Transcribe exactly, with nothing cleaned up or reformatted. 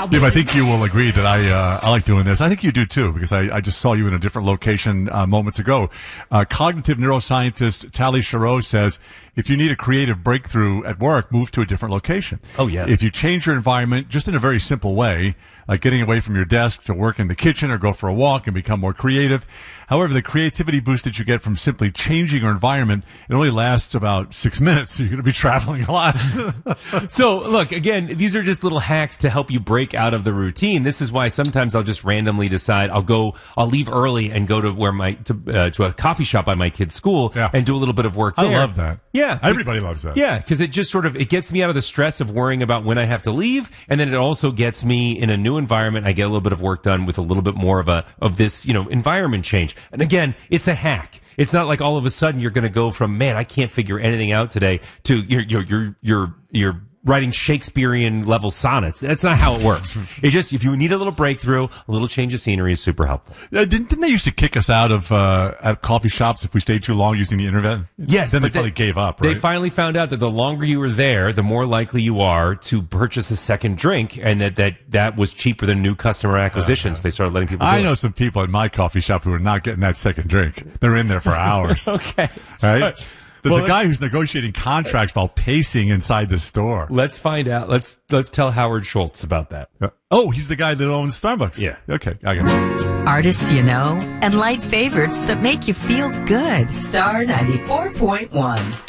Steve, I think you will agree that I uh, I like doing this. I think you do too, because I, I just saw you in a different location uh, moments ago. Uh, cognitive neuroscientist Tali Sharot says if you need a creative breakthrough at work, move to a different location. Oh, yeah. If you change your environment just in a very simple way, like getting away from your desk to work in the kitchen or go for a walk and become more creative. However, the creativity boost that you get from simply changing your environment, it only lasts about six minutes. So you're going to be traveling a lot. So, look, again, these are just little hacks to help you break out of the routine. This is why sometimes I'll just randomly decide I'll go, I'll leave early and go to where my, to, uh, to a coffee shop by my kid's school Yeah. and do a little bit of work there. I love that. Yeah. Everybody loves that. Yeah, because it just sort of, it gets me out of the stress of worrying about when I have to leave. And then it also gets me in a new environment. I get a little bit of work done with a little bit more of a, of this, you know, environment change. And again, it's a hack. It's not like all of a sudden you're going to go from, man, I can't figure anything out today to you're, you're, you're, you're, you're writing Shakespearean level sonnets. That's not how it works. It's just, if you need a little breakthrough, a little change of scenery is super helpful. Uh, didn't, didn't they used to kick us out of uh, at coffee shops if we stayed too long using the internet? Yes. Then they but finally gave up, right? They finally found out that the longer you were there, the more likely you are to purchase a second drink, and that that, that was cheaper than new customer acquisitions. Uh, they started letting people do I know it. some people at my coffee shop who are not getting that second drink. They're in there for hours. Okay. Right? There's Well, a guy who's negotiating contracts while pacing inside the store. Let's find out. Let's let's tell Howard Schultz about that. Oh, he's the guy that owns Starbucks. Yeah. Okay, I got it. Artists you know and light favorites that make you feel good. Star ninety-four point one.